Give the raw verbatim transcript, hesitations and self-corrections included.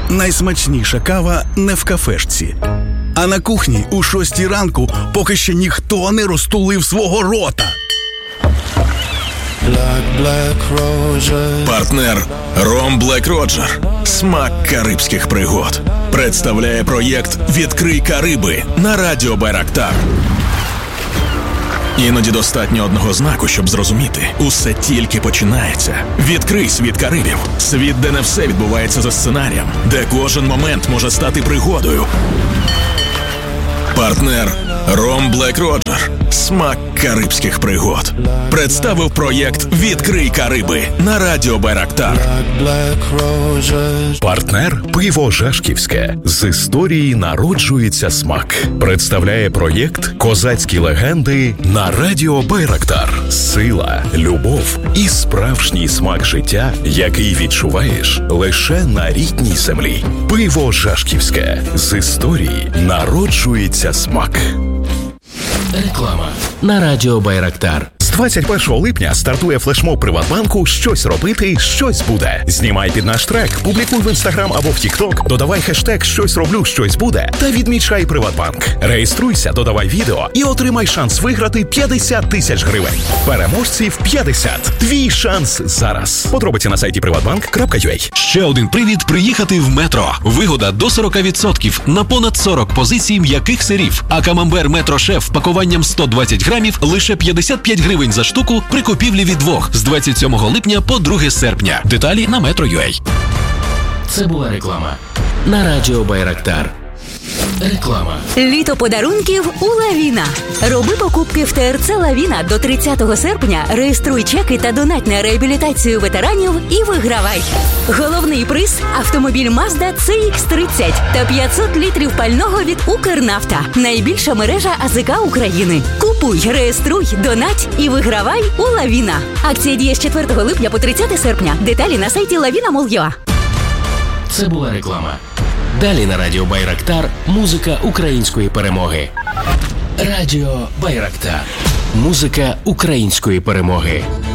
найсмачніша кава не в кафешці, а на кухні у шостій ранку, поки ще ніхто не розтулив свого рота. Партнер Ром Блек Роджер. Смак карибських пригод. Представляє проєкт «Відкрий Кариби» на радіо Байрактар. Іноді достатньо одного знаку, щоб зрозуміти. Усе тільки починається. Відкрий світ Карибів. Світ, де не все відбувається за сценарієм. Де кожен момент може стати пригодою. Партнер Ром Блек Роджер. Смак карибських пригод. Представив проєкт «Відкрий Кариби» на радіо Байрактар. Партнер «Пиво Жашківське». З історії народжується смак. Представляє проєкт «Козацькі легенди» на радіо Байрактар. Сила, любов і справжній смак життя, який відчуваєш лише на рідній землі. Пиво Жашківське. З історії народжується смак. Реклама на радіо Байрактар. З двадцять першого липня стартує флешмоб Приватбанку «Щось робити, щось буде». Знімай під наш трек, публікуй в Інстаграм або в Тікток, додавай хештег «Щось роблю, щось буде» та відмічай Приватбанк. Реєструйся, додавай відео і отримай шанс виграти п'ятдесят тисяч гривень. Переможців п'ятдесят. Твій шанс зараз. Подробиці на сайті приватбанк крапка ю а. Ще один привід приїхати в метро. Вигода до сорок відсотків на понад сорок позицій м'яких сирів. А камамбер Метро Шеф пакуванням сто двадцять грамів лише п'ятдесят п'ять гривень за штуку при купівлі від двох з двадцять сьомого липня по друге серпня. Деталі на метро крапка ю а. Це була реклама на радіо Байрактар. Реклама. Літо подарунків у Лавіна. Роби покупки в ТРЦ Лавіна до тридцятого серпня, реєструй чеки та донать на реабілітацію ветеранів і вигравай. Головний приз – автомобіль Mazda це ікс тридцять та п'ятсот літрів пального від Укрнафта. Найбільша мережа АЗК України. Купуй, реєструй, донать і вигравай у Лавіна. Акція діє з четвертого липня по тридцяте серпня. Деталі на сайті lavina крапка ю а. Це була реклама. Далі на радіо Байрактар музика української перемоги. Радіо Байрактар. Музика української перемоги.